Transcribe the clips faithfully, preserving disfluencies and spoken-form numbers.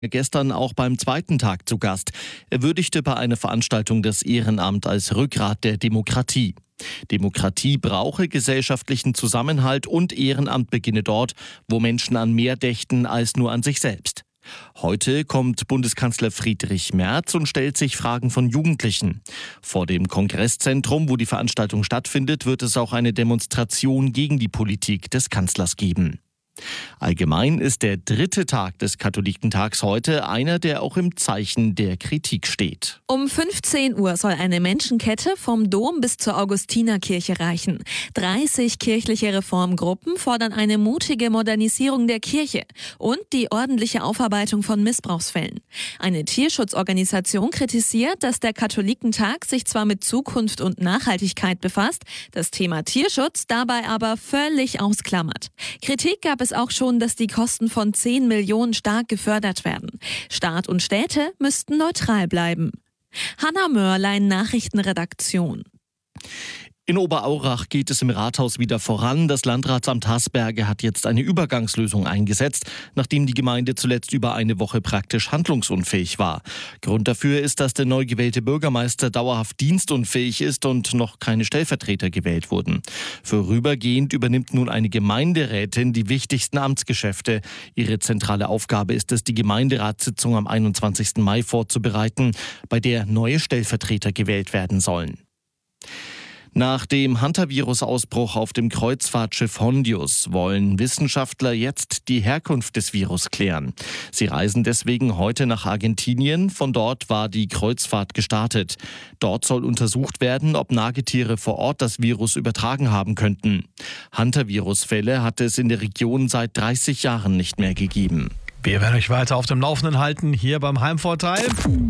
Gestern auch beim zweiten Tag zu Gast. Er würdigte bei einer Veranstaltung das Ehrenamt als Rückgrat der Demokratie. Demokratie brauche gesellschaftlichen Zusammenhalt und Ehrenamt beginne dort, wo Menschen an mehr dächten als nur an sich selbst. Heute kommt Bundeskanzler Friedrich Merz und stellt sich Fragen von Jugendlichen. Vor dem Kongresszentrum, wo die Veranstaltung stattfindet, wird es auch eine Demonstration gegen die Politik des Kanzlers geben. Allgemein ist der dritte Tag des Katholikentags heute einer, der auch im Zeichen der Kritik steht. Um fünfzehn Uhr soll eine Menschenkette vom Dom bis zur Augustinerkirche reichen. dreißig kirchliche Reformgruppen fordern eine mutige Modernisierung der Kirche und die ordentliche Aufarbeitung von Missbrauchsfällen. Eine Tierschutzorganisation kritisiert, dass der Katholikentag sich zwar mit Zukunft und Nachhaltigkeit befasst, das Thema Tierschutz dabei aber völlig ausklammert. Kritik gab es auch schon, dass die Kosten von zehn Millionen stark gefördert werden. Staat und Städte müssten neutral bleiben. Hanna Mörlein, Nachrichtenredaktion. In Oberaurach geht es im Rathaus wieder voran. Das Landratsamt Hasberge hat jetzt eine Übergangslösung eingesetzt, nachdem die Gemeinde zuletzt über eine Woche praktisch handlungsunfähig war. Grund dafür ist, dass der neu gewählte Bürgermeister dauerhaft dienstunfähig ist und noch keine Stellvertreter gewählt wurden. Vorübergehend übernimmt nun eine Gemeinderätin die wichtigsten Amtsgeschäfte. Ihre zentrale Aufgabe ist es, die Gemeinderatssitzung am einundzwanzigsten Mai vorzubereiten, bei der neue Stellvertreter gewählt werden sollen. Nach dem Hantavirus-Ausbruch auf dem Kreuzfahrtschiff Hondius wollen Wissenschaftler jetzt die Herkunft des Virus klären. Sie reisen deswegen heute nach Argentinien. Von dort war die Kreuzfahrt gestartet. Dort soll untersucht werden, ob Nagetiere vor Ort das Virus übertragen haben könnten. Hantavirus-Fälle hat es in der Region seit dreißig Jahren nicht mehr gegeben. Wir werden euch weiter auf dem Laufenden halten, hier beim Heimvorteil.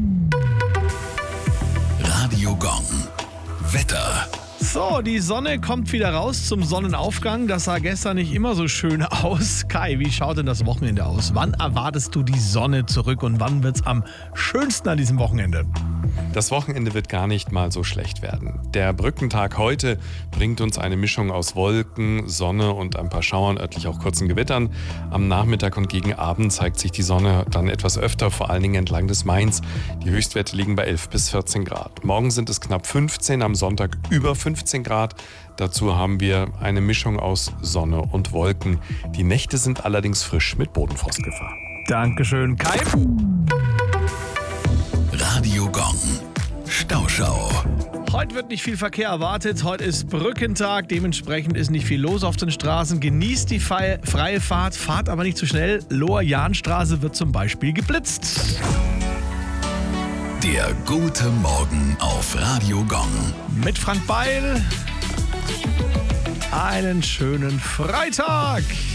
Radio Gong. Wetter. So, die Sonne kommt wieder raus zum Sonnenaufgang. Das sah gestern nicht immer so schön aus. Kai, wie schaut denn das Wochenende aus? Wann erwartest du die Sonne zurück und wann wird's am schönsten an diesem Wochenende? Das Wochenende wird gar nicht mal so schlecht werden. Der Brückentag heute bringt uns eine Mischung aus Wolken, Sonne und ein paar Schauern, örtlich auch kurzen Gewittern. Am Nachmittag und gegen Abend zeigt sich die Sonne dann etwas öfter, vor allen Dingen entlang des Mains. Die Höchstwerte liegen bei elf bis vierzehn Grad. Morgen sind es knapp fünfzehn, am Sonntag über fünfzehn Grad. Dazu haben wir eine Mischung aus Sonne und Wolken. Die Nächte sind allerdings frisch mit Bodenfrostgefahr. Dankeschön, Kai. Radio Gong. Stauschau. Heute wird nicht viel Verkehr erwartet. Heute ist Brückentag. Dementsprechend ist nicht viel los auf den Straßen. Genießt die freie Fahrt, fahrt aber nicht zu schnell. Lohr-Jahn-Straße wird zum Beispiel geblitzt. Der gute Morgen auf Radio Gong. Mit Frank Beil. Einen schönen Freitag.